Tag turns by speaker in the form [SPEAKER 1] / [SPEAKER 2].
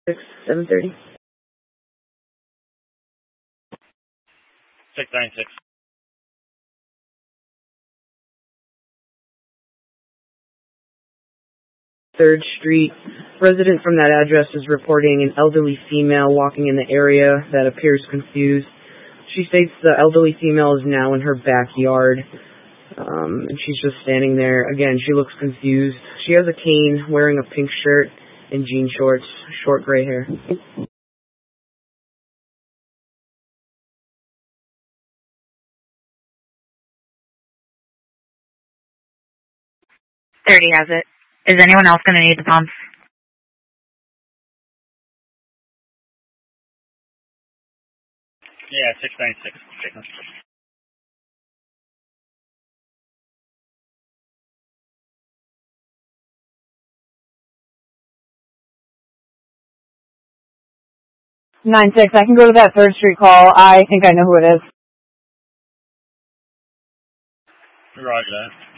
[SPEAKER 1] 7:30.
[SPEAKER 2] 696.
[SPEAKER 1] Third Street. Resident from that address is reporting an elderly female walking in the area that appears confused. She states the elderly female is now in her backyard, and she's just standing there. Again, she looks confused. She has a cane, wearing a pink shirt and jean shorts, short gray hair.
[SPEAKER 3] 30 has it. Is anyone else going to need the pumps?
[SPEAKER 2] Yeah, 696.
[SPEAKER 4] 9-6, I can go to that 3rd Street call. I think I know who it is.
[SPEAKER 2] Roger that.